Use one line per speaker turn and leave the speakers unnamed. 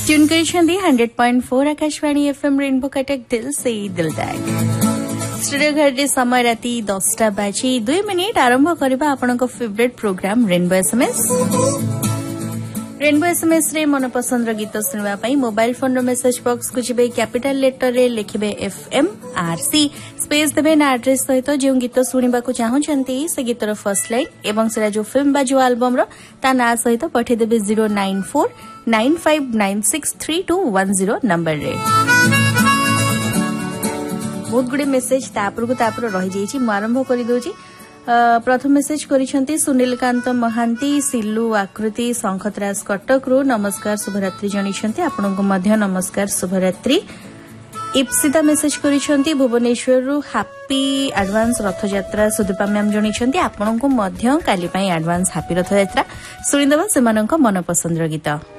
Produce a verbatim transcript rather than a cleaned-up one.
Tune करिसेंती hundred point four Akashvani FM rainbow Cuttack दिल से दिल तक स्टूडियो घर समय राति दसटा बाजी दुई मिनिट आरंभ करबा आपनक favourite programme rainbow SMS rainbow SMS रे मन पसंद गीत सुनवा पई मोबाइल फोन रो मेसेज बॉक्स को जिबे कैपिटल लेटर रे लिखिबे एफएम आरसी स्पेस देबे ना एड्रेस सहित जो गीत सुनिबा को चाहू छंती से गीतर फर्स्ट लाइन एवं सेरा जो फिल्म बा जो एल्बम रो ता ना सहित पठे देबे zero nine four nine five nine six three to one zero number रे बहुत गुडे मेसेज तापर को तापर रहि जाईची म आरंभ करि दोची प्रथम मेसेज करिसेंती सुनील कांत महांती सिल्लू आकृति शंखतराज कटक रो नमस्कार शुभरात्रि जणिसेंती आपनको मध्य नमस्कार शुभरात्रि इप्सिता मेसेज करिसेंती भुवनेश्वर रो हैप्पी एडवांस रथ यात्रा सुदीपा मैम जणिसेंती आपनको मध्य काली पई एडवांस हैप्पी रथ यात्रा सुनिदबा सेमाननको मन पसंद रो गीत।